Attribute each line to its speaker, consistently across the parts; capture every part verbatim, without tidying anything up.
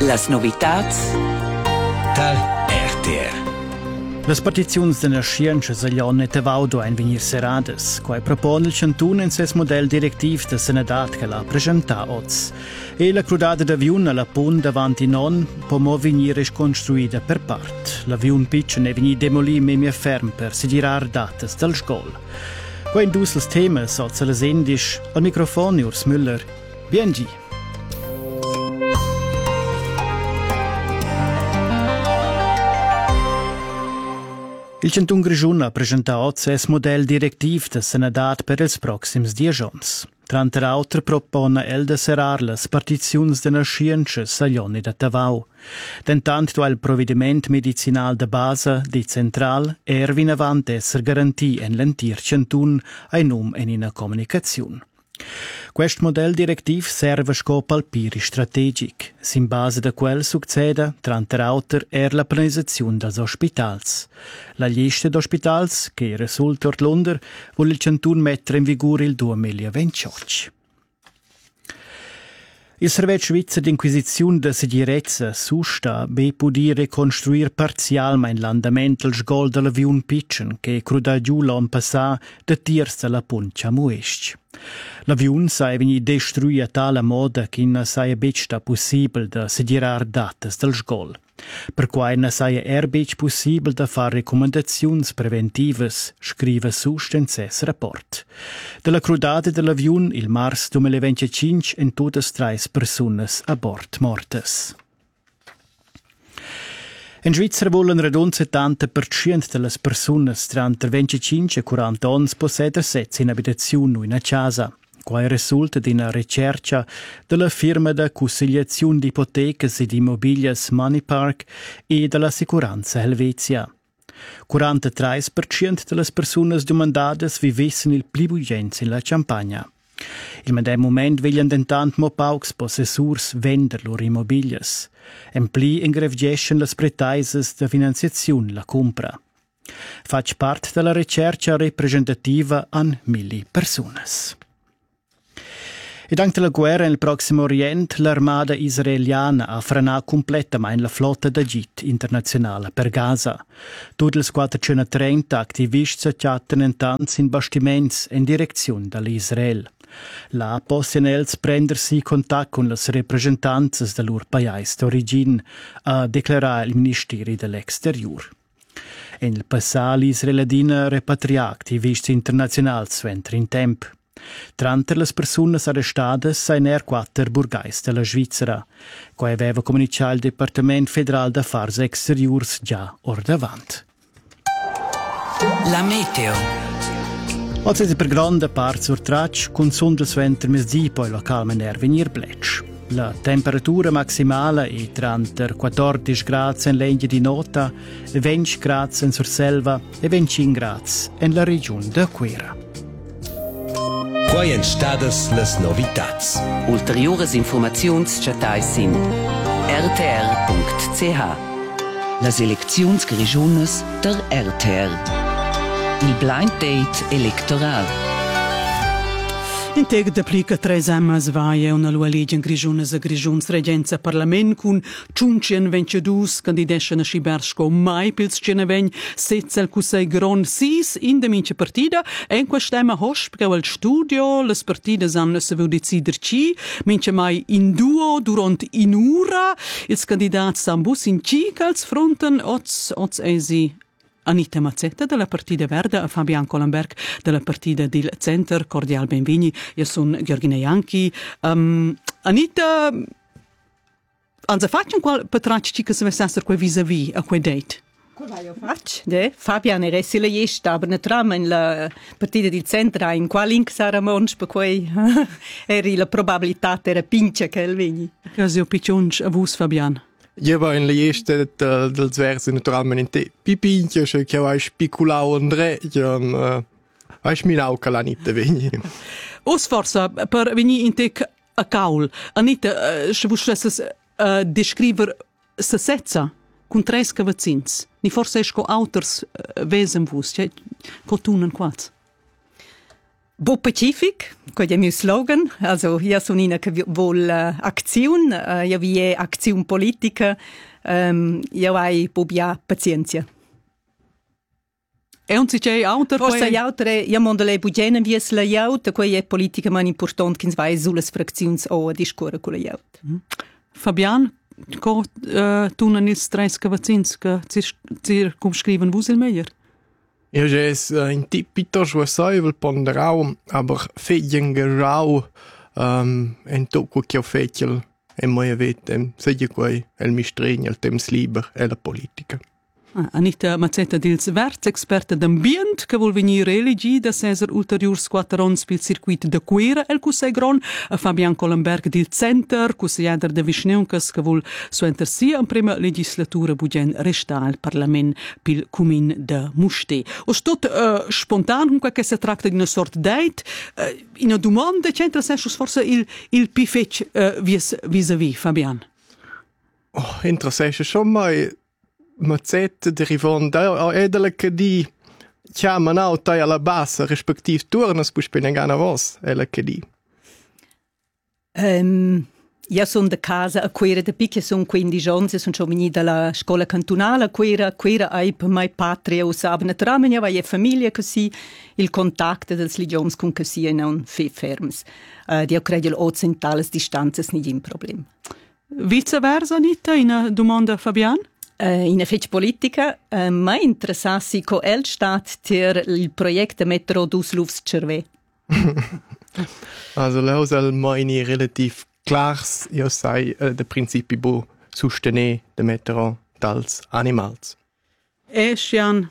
Speaker 1: Las novitats
Speaker 2: tal R T R.
Speaker 3: Las partiziuns de nascientscha Saglion e Tavaudo ein venir serades, quai propone il Chantun in ses model directiv de Senedat che l'ha presentà oz. E la crudada d'aviun alla pun davanti non può mo venir riconstruida per part. L'aviun pitchen è venir demolì memia ferm per si girar datas dal scol. Quai indus las temas oz las endisch, al microfono Urs Müller. B N G. Il Chantun Grischun ha presentato ses model directiv de Senedat per ils proxims dies ons. Tranter auter propone el de serar las partiziuns de nascientscha Saglion e da Tavau. Dentant do il providiment medicinal de base di central er vin avant esser garanti en l'entir Chantun ai num en ina comunicaziun. Quest model directiv serve scop al piri strategic. Sin base da quel succeda, tranter auter, er la organizzazione dels ospitals. La lista d'ospitals, che resulta ort Lunder, vuol il Chantun mettere in vigore il duemilaventotto. Il Servet Svizzer d'Inquisiziun de Segirezza susta be pudi reconstruir parzialmein l'andament al sgol de l'aviun pitchen che cruda giù l'on passà de tiers de la puncia muesc. L'aviun sai veni destrui a tala moda che non sai becta possibile de segirar datas del sgol. Per quai non sai erbec possibile de far recommendaziuns preventives, scrive sust in ses rapport. De la crudada de l'aviun il mars duemilaventicinque en totes trais personas a bord mortes. In Svizzera volen redun settanta per cento delle persone tra venticinque e quaranta anni posseder sezza in abitazione o in casa. Quai risulta di una ricerca della firma de consigliazione di ipotecas ed immobilias Moneypark e della Sicuranza Helvetia. quarantatré per cento delle persone domandate vivessero il pli bugens in la campagna. Il medem moment vogliono intanto mo paucs possessors vender loro immobilias. En pli ingrevgescen las pretaises de finanziazione la compra. Fac parte della ricerca representativa an mille personas. E anche la guerra nel Prossimo Orient, l'armata israeliana ha frenato completamente la flotta da jet internazionale per Gaza. Tutti i quattrocentotrenta attivisti chattano intanto in bastiments in direzione dall'Israele. La possono els prendersi contatto con le rappresentanze del loro paese d'origine, a declarare il Ministero dell'Exterior. In il passato l'Israeladina repatrià attivisti internazionali suentra in tempo. Tranter le persone arrestate sain er quattro burgais della Svizzera, quai aveva comunicato il Dipartimento Federale d'Affars Exteriors già or davant.
Speaker 1: La meteo.
Speaker 3: Oggi è per grande parte sur traccia, con sonde suenter mesdì poi localmente er venir bletsch. La temperatura maximale è tra quattordici gradi in legna di nota, venti gradi in Surselva e venticinque gradi in la regione de Quera.
Speaker 2: Quai en stadas las novitats.
Speaker 1: Ulteriores informaziuns chatai sin r t r punct c h. Las elecziuns grischunnas der R T R. Il blind date electoral.
Speaker 4: In teg d'aplica tres amas vaia una lua legge in Grischunnas a Grischunns regenza parlament cun ciuncien ventidus candideschen a Schibersco mai pils cenevegn setzel cusei gron sis in de mince partida e in quest'ema hosp che al studio les partidas han se vu decider ci mince mai in duo durant in ura ils candidats sambus in ci cals fronten oz oz esi Anita Mazzetta della Partida Verde e Fabian Collenberg della Partida del Center. Cordial benvini. Io sono Georgina Janchi. Um, Anita, anzi facciamo qual patracci che se vessessero qua vis-à-vis a quel date?
Speaker 5: Cosa io faccio? De? Fabian era si la gesta, ma ne trama in la Partida del Center in qual link sarà mons, per cui era la probabilità era pincia che il veni.
Speaker 4: Cosa io piccionc a vus, Fabian?
Speaker 6: Io var in la gesta del, del Zversi naturalmente pipinchio, che io ho spiculao André, io ho sminau che l'Anita veni.
Speaker 4: Os forza, per venire in te a caul, Anita, se vos stesses uh, descriver se setza con tres cavazzins, ni forse esco auters uh, vesen vos, cioè, cotunen quats.
Speaker 5: Bo Pacific, quel è il mio slogan. Also, io sono una che vuole uh, azione, uh, io vi è azione politica, um, io hai bobia pazienza.
Speaker 4: E non si c'è autor?
Speaker 5: Forse gli altri, io mondo le bugene vies la jaut, quel è politica man important che vai sulle frazioni o a discorrere con la jaut.
Speaker 4: Mm. Fabian, co uh, tu non il stress che vaccins che circumscriven vus il meglio?
Speaker 6: Ja, že es in tipito schwasaivel ponderau, aber fedjen gerau um, en toku kio fedjel en moja vetem, sedje quai el mistregn el temps liber e la politica.
Speaker 4: Ah, Anita Mazzetta dils Verts, experta d'ambient, che vuol venir elegi da Cesar ulteriors quattro ans pil circuit de Quera el Cussei Gron, a Fabian Collenberg dil Center, Cusseiader de Vischneuncas, che vuol suenter sia in prima legislatura bugen resta al Parlament pil Cumin de Musté. O stot uh, spontan, comunque che si tratta di una sorta date, uh, in una domanda c'entra sessus forse il, il pifec uh, vis, vis-a-vis, Fabian?
Speaker 6: Oh, interessesce schon mai Mazzetta derivon da edele che di chiaman autai alla bassa respektiv turnas pus penegana vos ele che di.
Speaker 5: Um, io sono da casa a Quera da picchia, sono quindici anni, sono già venuta dalla scuola cantonale a Quera, Quera è per me patria, o sabe, naturalmente io ho famiglia così, il contatto dei legioms con così non fe ferms. Uh, io credo che occentales distanze non è un problema.
Speaker 4: Viceversa, Anita, una domanda Fabian?
Speaker 5: Uh, in effetti politica, uh, mi interessassi co el stat ter il progetto Metro Duslufs Cervé.
Speaker 6: Also laus al moini relativ clars, io sai uh, de principi bo sostener de Metro tals animals.
Speaker 4: E Sian,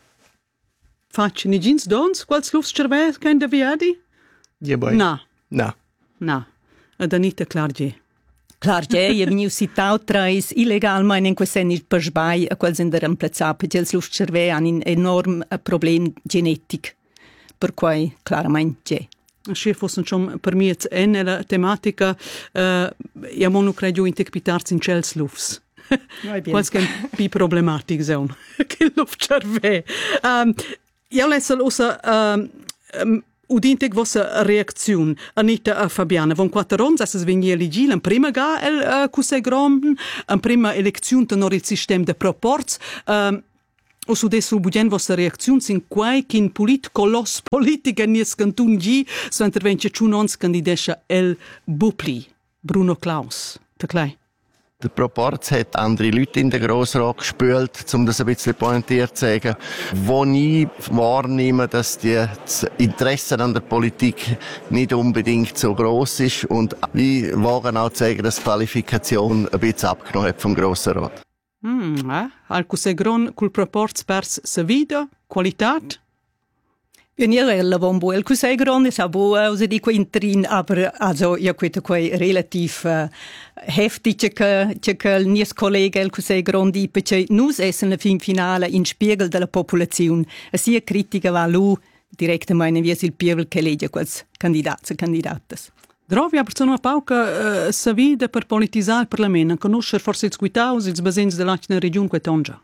Speaker 4: facci ni gins dons, quals Lufs Cervé kein da viadi?
Speaker 6: Ja, boy.
Speaker 4: Na.
Speaker 6: Na.
Speaker 4: Na. Ad Anita Clargi.
Speaker 5: Clar, ja, io veniu citau trais illegalmein in questo senso per sbai a quel sender emplazzat, perché il Lufs Cervé ha un enorm problem genetic, per cui claramente ja.
Speaker 4: Se fosse schon per me en la tematica, uh, io non credo in tecpitarsi in cels Lufs. Qualche più problematico sono che Luft Cervé. Um, io lesso usa um, um, udinte vostra reazione, Anita a Fabiana. Von quattro anni es vegni elegil, in prima ga el uh, Cussei Gron, in prima elezione tenor il sistema de proports. Um, o su desu budgen vostra reazione sin quai kin polit colos politica nies cantun gi so intervence chunons candidescha el Bupli, Bruno Klaus. Da klei.
Speaker 7: Der Proporz hat andere Leute in den Grossrat gespült, um das ein bisschen pointiert zu sagen, wo ich wahrnehme, dass das Interesse an der Politik nicht unbedingt so gross ist und ich wage auch zu sagen, dass die Qualifikation ein bisschen abgenommen hat vom Grossrat.
Speaker 4: Hmm, eh? Al Cussei Gron col Proporz pers sa vida, qualitat?
Speaker 5: Venir la bombo el Cussei Gron es abo außer die Quintrin, aber also ja quite quei relativ uh, heftig che che il nies collega el Cussei Gron di perché nus essen la fin finale in spiegel della popolazione. A sia critica va lu direttamente wie il pievel che legge quels candidats e candidatas.
Speaker 4: Drovi aber sono a pauca uh, sa vida per politizzare il Parlamento, conoscere forse ils quitaus, ils basens dell'acna regione quetongia.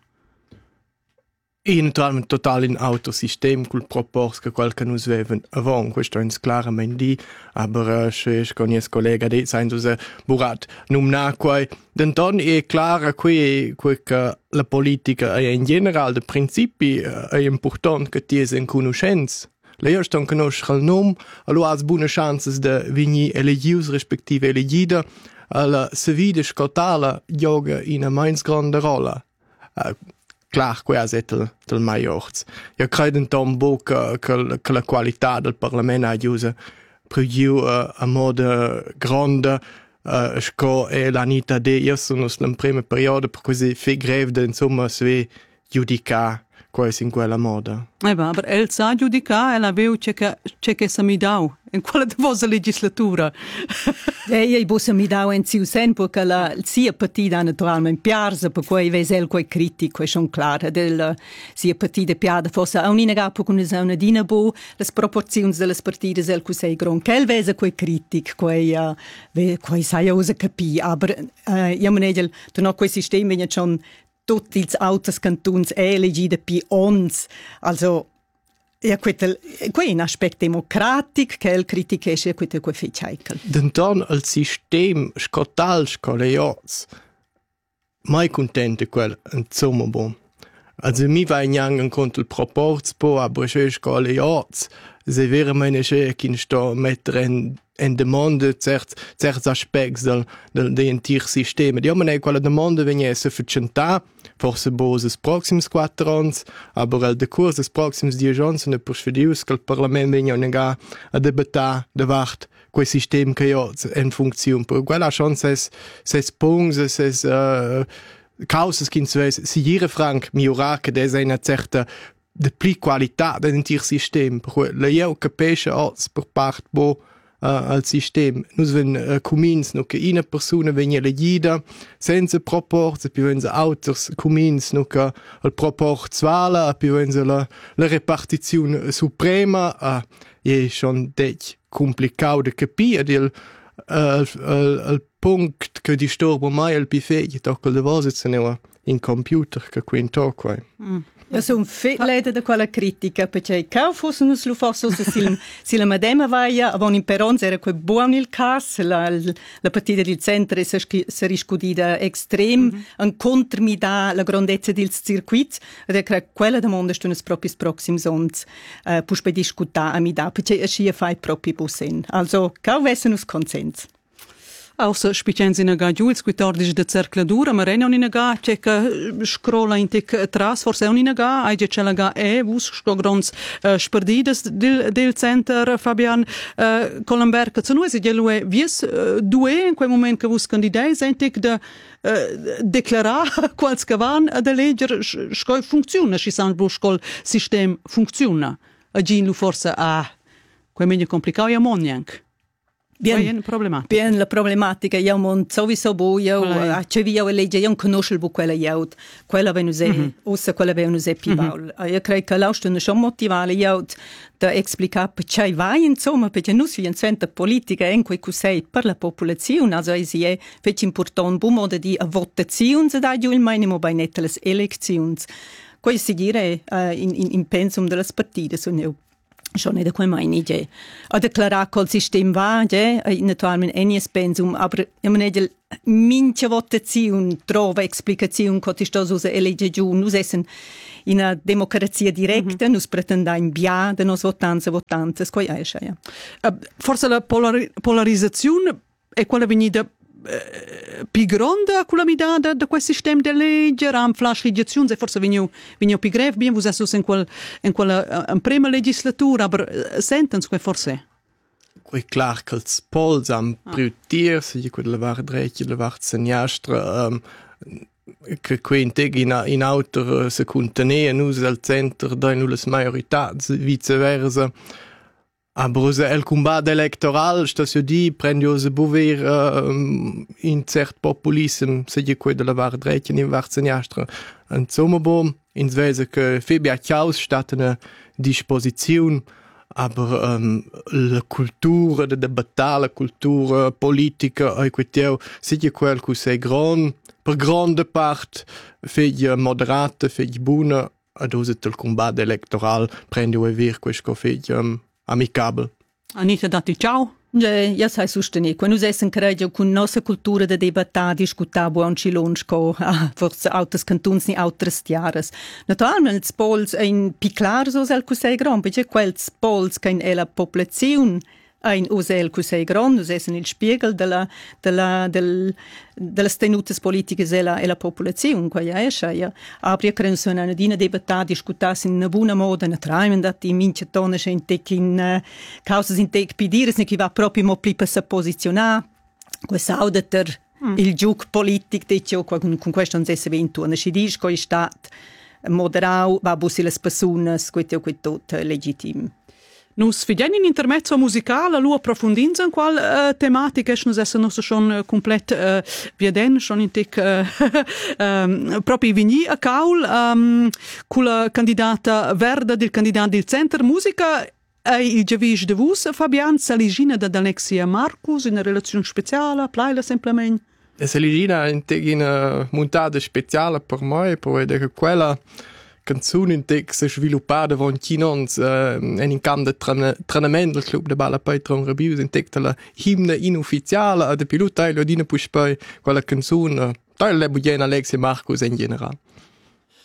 Speaker 6: E naturalmente total in autosystem col propors che qualche nus veven avon, questo è claramente di, aber uh, se con i collega de sein dus burat numna quai denton è clara qui qui che la politica è in generale de principi è important che ties in conoscenza. Le io ston conoscere il nome, allora has buone chances de vigni elegius respektive elegida, alla se vide scotala gioga in a mainz grande rolla. Uh, Clar, quasi è del, del maiorz. Io credo in tom bo che, che, che la qualità del Parlamento ha usa più uh, a modo grande uh, sco e l'anita de io sono nel primo periodo per così fe greve insomma se giudica quasi in quella moda.
Speaker 4: Eh beh, aber el sa giudica, el aveu che che che sa mi dau in quella de vostra legislatura.
Speaker 5: E io bossa mi dau in siu sen perché la sia partita naturalmente piarsa per cui vesel quei critico è schon klar del sia partita piada forse a un'ina gapo con una dinabo le proporzioni delle partite del Cussei Gron che vese quei critic quei uh, quei sai usa capi aber uh, io menegel tu no quei sistemi ja schon tutti gli altri cantoni elegiti più ons. Also, Ja, questo è un aspetto democratico che il criticesce e questo è fecciaical.
Speaker 6: Denton il sistema scotal scoleoz mai contente quel insomma bon. Also mi vai in contro il proporz po aber sche scoleoz se vera meine sche kin sto mettere in en demande cert certs aspects del del de entir sistema. Dio man quella demande vegna sufficienta forse boses proxims quattro ans, aber al decurs des proxims diez ans ne persvedius che il parlament vegna nega a debattar davart quel sistema che io in funzione. Per quella chance es ses punts es uh, causas che si jere franc migliorare che des una certa de pli qualità dell'intero sistema. Perché la io capisce als per part bo uh, al sistema. Nus ven uh, comins no che una persona vegna elegida senza proporz, più ven auters comins no che il proporzvala, più ven la la repartizione suprema, uh, è schon dec complicato da capire il il il punct che disturba mai il bifegli tocca le voce in computer che qui in tocca.
Speaker 5: Io sono felice di quella critica, perché se fosse non lo fosse, se la madema vaia, avon in Peronza era quel buon il caso, la, la partita del centro si riscudita estrem, mm-hmm. in contro mi dà la grandezza del circuito, ed è che quella domanda sono proprio prossimi sonds, uh, pus per discutare a mi dà, perché si fa proprio busen. Also, cau vessen us consens.
Speaker 4: Außer Spicenzi in ga giuls quattordici de cercladura, ma rena in ga c'è che scrolla in tic tras, forse un in ga, ai c'è la ga e bus sco grons uh, sperdides del del center Fabian uh, Colomberg, che noi si gelue vies uh, due in quel moment che vus candidai sentic de uh, declarar quals che van ad eleger sco funziona, ci san bus scol sistem funziona. A gin lu forse a quel meglio complicato e ammonianc. Bien, problematica.
Speaker 5: Bien, la problematica, io mon sowieso bo, io a c'è via la legge, io non conosco bu quella io, quella venuse, mm-hmm. ossa quella venuse più baul. Mm-hmm. Io credo che l'austone schon motivale io da explicar perché vai insomma, perché non si incenta politica in quei cosei per la popolazione, also si è fece importante bu modo di votazione da giù il minimo bei nette le elezioni. Quello si dire uh, in, in, in pensum delle partite sono schon nicht quel mai nicht. A declarar col sistem va, je, naturalmente enies pensum, aber ich meine die minche votazione trova explicazione che ti sto usa elegge giù, nus essen in una democrazia diretta, mm-hmm. nus pretendiamo bia de nos votanze votantes, coi esce. Ja.
Speaker 4: Uh, forse la polari- polarizzazione è quella venuta Uh, più grande quella mi dà da quel sistema di legge, ram flash legislazione, forse vegno vegno più greve, bien vous essos in quel in quella uh, in prima legislatura, aber uh, sentence quel forse.
Speaker 6: Quei clar che il spols am ah. priutier, se quella var drecchi, la var seniastra, um, che qui in teg in, in autor se contenea nus al centro da nulles majorità, viceversa. Aber el combat electoral, stasio di, prendio se bover uh, in cert populism, se je quei de la var drecchia in varzeniastra. Insomma, bom, in svese che febia chiaus stat una disposizione, aber um, la cultura de debattar, la cultura politica, ai queteu, se je quel cu sei gran, per grande part, feglia moderata, feglia buna, ad uset il combat electoral, prendio e vir questo feglia um, amicabel.
Speaker 4: Anita, dati ciao.
Speaker 5: Ja, ja sai sostenere. Quando noi essen credo con nostra cultura de debattare, discutare buon cilonsco, ah, forse autres cantons ni autres tiares. Naturalmente, il pols è in piclar so sel cusei gran, perché quel pols che è la popolazione ein usel cusei gran, us essen il spiegel della della del delle stenutes politiche e la e la popolazione, qua ja esce, ja. Aber io credo sono una dina debattare, discutare in una buona modo, una traimen dat in mince tonne in tec in uh, causas in tec pidires, ne chi va proprio mo pli per se posizionare, questo auditor mm. il giuc politic de cio con con questo non se vento, ne si dice che stat moderau va busi le personas, questo è tutto legittimo.
Speaker 4: Nus fidiamo in intermezzo musicale, lu approfondinza in qual uh, tematica, nus essen nos schon uh, complet uh, vieden, schon in tic uh, um, proprio vini a caul, um, con la candidata Verda del candidato del Center Musica, e il giavish de vus, Fabian, Saligina da Alexia Marcus, in una relazione speciale, plaila semplicemente?
Speaker 6: La Saligina è una montata speciale per me, perché quella canzone in text sviluppata von Chinons eh, in camp de trenament del club de Balla Patron Rebius in text la himna inufficiale a de pilota e lo dina puspoi quella canzone tal le bugen Alexia Marcos in general.